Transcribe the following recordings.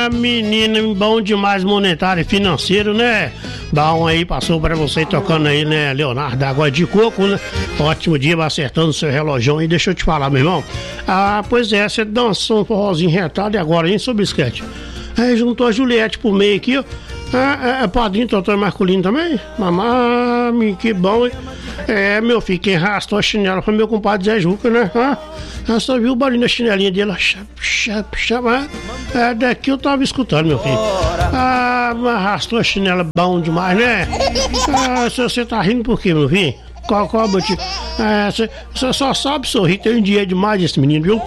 menino, bom demais monetário e financeiro, né? Bom aí, passou pra você tocando aí, né? Leonardo Água de Coco, né? Ótimo dia, vai acertando o seu relógio. E deixa eu te falar, meu irmão. Pois é, você dançou um forrozinho retado e agora, hein, sobre esquete. Aí juntou a Juliette por meio aqui, ó. Padrinho, doutor Marculino também? Mamãe, que bom, hein? Meu filho, quem arrastou a chinela foi meu compadre Zé Juca, né? Eu só vi o barulho da chinelinha dele, daqui eu tava escutando, meu filho. Arrastou a chinela bom demais, né? Você tá rindo por quê, meu filho? Qual o motivo? Você só sabe sorrir, tem dia demais esse menino, viu?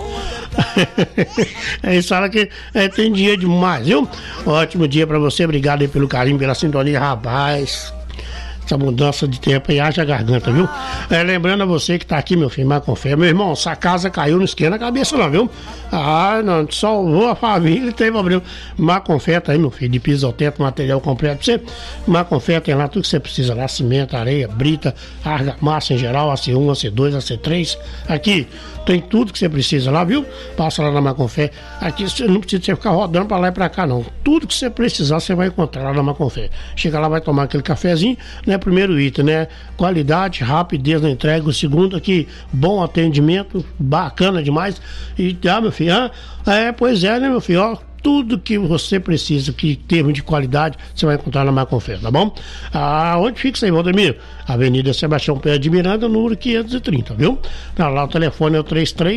Eles falam que tem dia demais, viu? Ótimo dia pra você, obrigado aí pelo carinho, pela sintonia, rapaz. Essa mudança de tempo aí haja garganta, viu? Lembrando a você que tá aqui, meu filho, mas com fé, meu irmão, essa casa caiu, não esquenta a cabeça não, viu? Não, salvou a família, não tem problema. Maconfé aí, meu filho, de piso ao teto, material completo pra você. Maconfé tem lá tudo que você precisa lá, cimento, areia, brita, argamassa em geral, AC1, AC2, AC3. Aqui tem tudo que você precisa lá, viu? Passa lá na Maconfé. Aqui você não precisa você ficar rodando pra lá e pra cá, não. Tudo que você precisar, você vai encontrar lá na Maconfé. Chega lá, vai tomar aquele cafezinho, né? Primeiro item, né? Qualidade, rapidez na entrega. O segundo aqui, bom atendimento, bacana demais. E meu filho, pois é, né, meu filho? Ó, tudo que você precisa, que termos de qualidade, você vai encontrar na Maconfé, tá bom? Onde fica isso aí, Valdemir? Avenida Sebastião Pé de Miranda, número 530, viu? Lá o telefone é o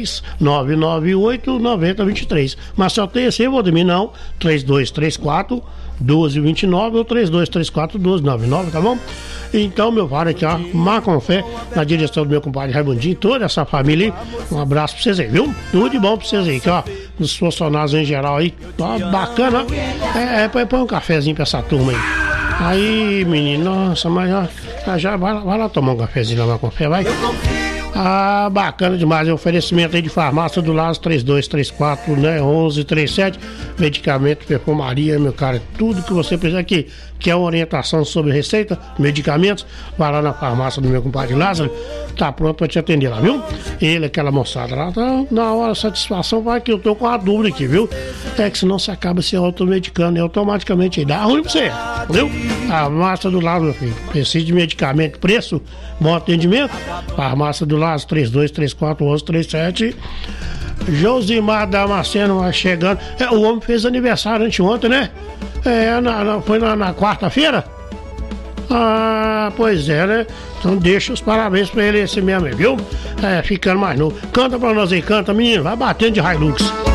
33-998-9023. Mas só tem esse aí, Valdemir, não. 3234-1229 ou 3234-1299, tá bom? Então, meu vale aqui, ó, Maconfé, na direção do meu compadre Raimundinho, toda essa família aí. Um abraço pra vocês aí, viu? Tudo de bom pra vocês aí, ó. Os funcionários em geral aí, ó, bacana. Põe um cafezinho pra essa turma aí. Aí, menino, nossa, mas ó, já vai lá tomar um cafezinho na Maconfé, vai. Bacana demais, o oferecimento aí de farmácia do Lázaro 3234, né, 1137, medicamento, perfumaria, meu cara, tudo que você precisa aqui, quer orientação sobre receita, medicamentos, vai lá na farmácia do meu compadre Lázaro, tá pronto pra te atender lá, viu? Ele, aquela moçada lá, tá na hora, satisfação, vai que eu tô com a dúvida aqui, viu? Que senão você acaba se automedicando e automaticamente aí dá ruim pra você, viu? A farmácia do Lázaro, meu filho, precisa de medicamento, preço, bom atendimento, farmácia do Lázaro 3234-1137. Josimar Damasceno vai chegando. O homem fez aniversário anteontem, né? Foi na quarta-feira? Pois é, né? Então deixa os parabéns pra ele esse mesmo, viu? Ficando mais novo. Canta pra nós aí, canta, menino. Vai batendo de Hilux.